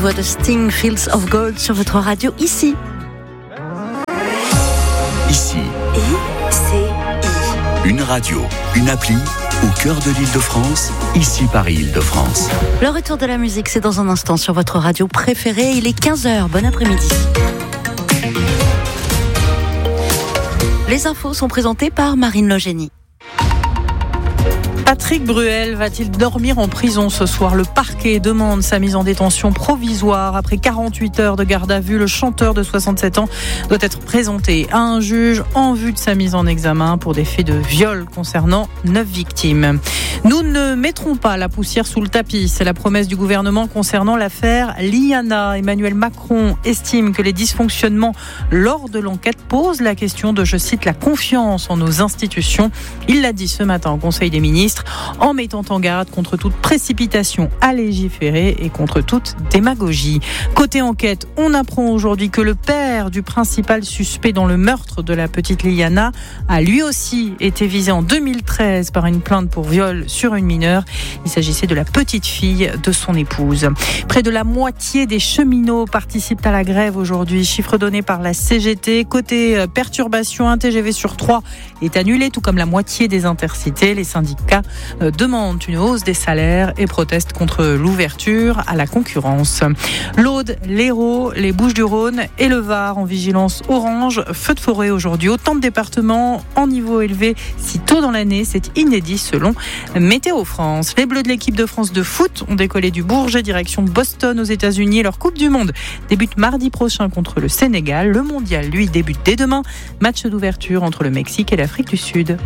voix de Sting, Fields of Gold sur votre radio ici. Ici. I-C-I. Une radio, une appli au cœur de l'Île-de-France, ici Paris Île-de-France. Le retour de la musique, c'est dans un instant sur votre radio préférée. Il est 15h. Bon après-midi. Les infos sont présentées par Marine Logénie. Patrick Bruel va-t-il dormir en prison ce soir ? Le parquet demande sa mise en détention provisoire. Après 48 heures de garde à vue, le chanteur de 67 ans doit être présenté à un juge en vue de sa mise en examen pour des faits de viol concernant 9 victimes. Nous ne mettrons pas la poussière sous le tapis. C'est la promesse du gouvernement concernant l'affaire Liana. Emmanuel Macron estime que les dysfonctionnements lors de l'enquête posent la question de, je cite, la confiance en nos institutions. Il l'a dit ce matin au Conseil des ministres, en mettant en garde contre toute précipitation à légiférer et contre toute démagogie. Côté enquête, on apprend aujourd'hui que le père du principal suspect dans le meurtre de la petite Liana a lui aussi été visé en 2013 par une plainte pour viol sur une mineure. Il s'agissait de la petite fille de son épouse. Près de la moitié des cheminots participent à la grève aujourd'hui, chiffre donné par la CGT. Côté perturbation, un TGV sur 3 est annulé, tout comme la moitié des intercités. Les syndicats demandent une hausse des salaires et protestent contre l'ouverture à la concurrence. L'Aude, l'Hérault, les Bouches-du-Rhône et le Var en vigilance orange. Feu de forêt aujourd'hui. Autant de départements en niveau élevé si tôt dans l'année. C'est inédit selon Météo France. Les Bleus de l'équipe de France de foot ont décollé du Bourget direction Boston aux États-Unis. Leur Coupe du Monde débute mardi prochain contre le Sénégal. Le mondial, lui, débute dès demain. Match d'ouverture entre le Mexique et l'Afrique du Sud.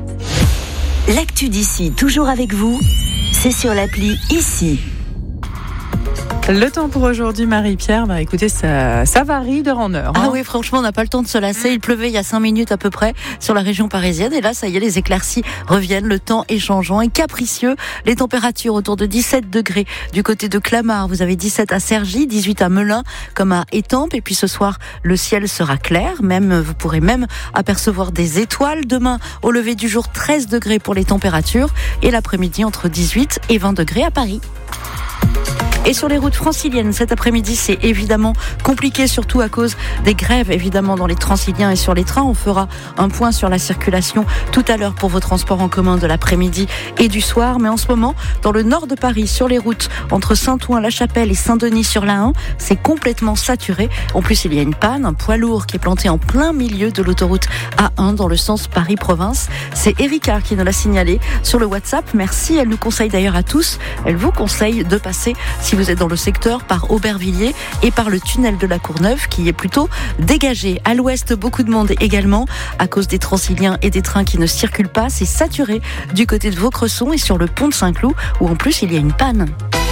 L'actu d'ici, toujours avec vous, c'est sur l'appli Ici. Le temps pour aujourd'hui, Marie-Pierre, écoutez, ça varie d'heure en heure. Ah oui, franchement, on n'a pas le temps de se lasser. Il pleuvait il y a 5 minutes à peu près sur la région parisienne. Et là, ça y est, les éclaircies reviennent. Le temps est changeant et capricieux. Les températures autour de 17 degrés du côté de Clamart. Vous avez 17 à Cergy, 18 à Melun, comme à Étampes. Et puis ce soir, le ciel sera clair. Vous pourrez même apercevoir des étoiles. Demain, au lever du jour, 13 degrés pour les températures. Et l'après-midi, entre 18 et 20 degrés à Paris. Et sur les routes franciliennes, cet après-midi, c'est évidemment compliqué, surtout à cause des grèves, évidemment, dans les Transiliens et sur les trains. On fera un point sur la circulation tout à l'heure pour vos transports en commun de l'après-midi et du soir. Mais en ce moment, dans le nord de Paris, sur les routes entre Saint-Ouen-la-Chapelle et Saint-Denis sur la 1, c'est complètement saturé. En plus, il y a une panne, un poids lourd qui est planté en plein milieu de l'autoroute A1 dans le sens Paris-Province. C'est Erika qui nous l'a signalé sur le WhatsApp. Merci. Elle nous conseille d'ailleurs à tous. Elle vous conseille de passer, si vous êtes dans le secteur, par Aubervilliers et par le tunnel de la Courneuve qui est plutôt dégagé. À l'ouest, beaucoup de monde également à cause des Transiliens et des trains qui ne circulent pas. C'est saturé du côté de Vaucresson et sur le pont de Saint-Cloud où en plus il y a une panne.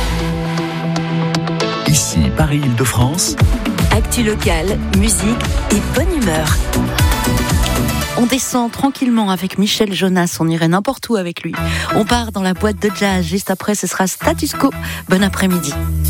Ici, Paris Île-de-France. Actu locale, musique et bonne humeur. On descend tranquillement avec Michel Jonas, on irait n'importe où avec lui. On part dans la boîte de jazz, juste après ce sera Status Quo. Bon après-midi.